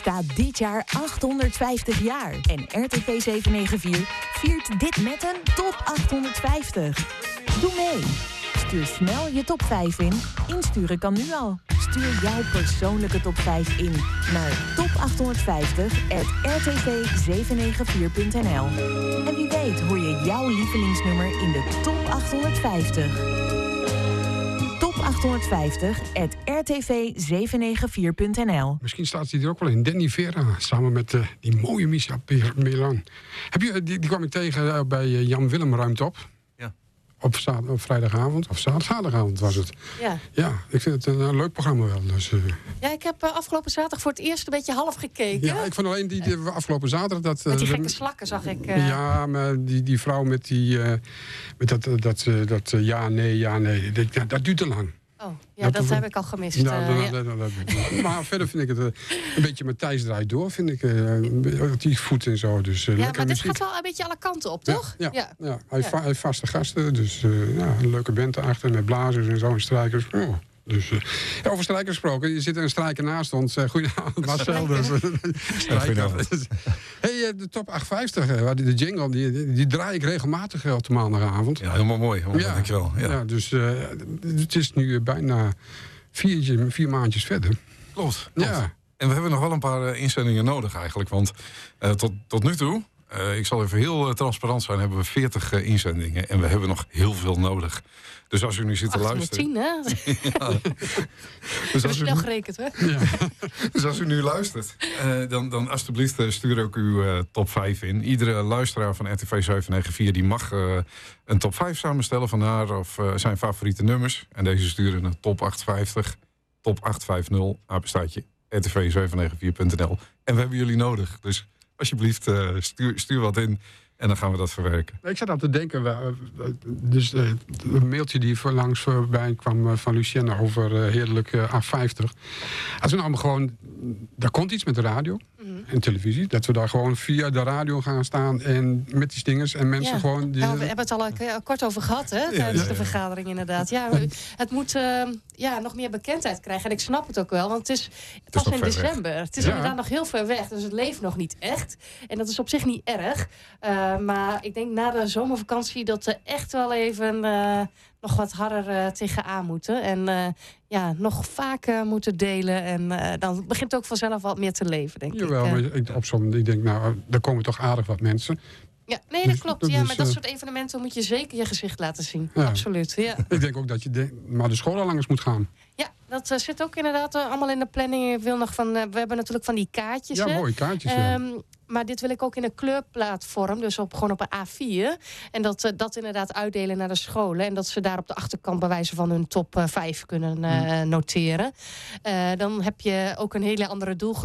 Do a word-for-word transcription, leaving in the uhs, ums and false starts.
bestaat dit jaar achthonderdvijftig jaar. En R T V zevenhonderdvier viert dit met een top achthonderdvijftig. Doe mee. Stuur snel je top vijf in. Insturen kan nu al. Stuur jouw persoonlijke top vijf in naar top achthonderdvijftig at r t v zevenhonderdvier punt n l. En wie weet hoor je jouw lievelingsnummer in de top achthonderdvijftig. top achthonderdvijftig at r t v zevenhonderdvier punt n l. Misschien staat hij er ook wel in. Danny Vera, samen met uh, die mooie Misha Milan. Heb je, die, die kwam ik tegen uh, bij uh, Jan Willem Ruimtop. Ja. Op, zaad, op vrijdagavond, of zaterdagavond was het. Ja. Ja, ik vind het een, een leuk programma wel. Dus, uh... Ja, ik heb uh, afgelopen zaterdag voor het eerst een beetje half gekeken. Ja, ik vond alleen die, die afgelopen zaterdag... Dat, met die uh, gekke slakken zag ik. Uh... Ja, maar die, die vrouw met, die, uh, met dat, uh, dat, uh, dat uh, ja, nee, ja, nee. Dat, dat, dat duurt te lang. Oh, ja, dat, dat heb ik al gemist. Nou, uh, dat, ja. dat, dat, dat, dat. Maar verder vind ik het uh, een beetje Matthijs draait door, vind ik. Uh, die voet en zo. Dus, uh, ja, lekker maar dit muziek. gaat wel een beetje alle kanten op, toch? Ja, ja, ja. ja. Hij, heeft Ja. va- hij heeft vaste gasten, dus uh, ja, een leuke band erachter met blazers en zo en strijkers. Oh. Dus, uh, ja, over strijkers gesproken, er zit een strijker naast ons. Uh, goedenavond, Marcel. Dus, strijker. Hey, uh, de top achthonderdvijftig, uh, de jingle, die, die, die draai ik regelmatig uh, op de maandagavond. Ja, helemaal mooi. Helemaal Ja, dankjewel. Ja. ja, dus uh, het is nu uh, bijna vier, vier maandjes verder. Klopt, klopt. Ja. En we hebben nog wel een paar uh, inzendingen nodig eigenlijk. Want uh, tot, tot nu toe, uh, ik zal even heel uh, transparant zijn, hebben we veertig uh, inzendingen. En we hebben nog heel veel nodig. Dus als u nu zit te luisteren... achthonderdtien, hè? Ja. Dus als u, snel gerekend, hè? Ja. dus als u nu luistert, uh, dan, dan alsjeblieft uh, stuur ook uw uh, top vijf in. Iedere luisteraar van R T V zevenhonderdvier die mag uh, een top vijf samenstellen van haar of uh, zijn favoriete nummers. En deze sturen naar top achthonderdvijftig, top achthonderdvijftig, apenstaartje, r t v zevenhonderdvier punt n l. En we hebben jullie nodig. Dus alsjeblieft, uh, stuur, stuur wat in. En dan gaan we dat verwerken. Ik zat aan te denken, dus uh, een mailtje die voorlangs voorbij kwam uh, van Lucienne over uh, heerlijk uh, A vijftig. Als we nou gewoon, daar komt iets met de radio mm-hmm. en televisie, dat we daar gewoon via de radio gaan staan en met die stingers en mensen ja. gewoon... Die, nou, we hebben het al uh, kort over gehad, hè, tijdens ja, ja, ja. de vergadering inderdaad. Ja, het moet uh, ja, nog meer bekendheid krijgen. En ik snap het ook wel, want het is pas in december. Weg. Het is ja. inderdaad nog heel ver weg, dus het leeft nog niet echt. En dat is op zich niet erg. Uh, maar ik denk na de zomervakantie dat we echt wel even uh, nog wat harder uh, tegenaan moeten. En uh, ja, nog vaker moeten delen. En uh, dan begint het ook vanzelf wat meer te leven, denk Jawel, ik. Jawel, maar ik, op som, ik denk, nou, daar komen toch aardig wat mensen. Ja, nee, dat klopt. Dus, ja, dus, maar dat uh, soort evenementen moet je zeker je gezicht laten zien. Ja. Absoluut, ja. Ik denk ook dat je de, maar de school al langs moet gaan. Ja, dat uh, zit ook inderdaad uh, allemaal in de planning. Ik wil nog van, uh, we hebben natuurlijk van die kaartjes. Ja, hè? mooie kaartjes. Ja. Um, maar dit wil ik ook in een kleurplaatvorm, dus op, gewoon op een A vier. En dat, uh, dat inderdaad uitdelen naar de scholen. En dat ze daar op de achterkant bij wijze van hun top uh, vijf kunnen uh, noteren. Uh, dan heb je ook een hele andere doelgroep.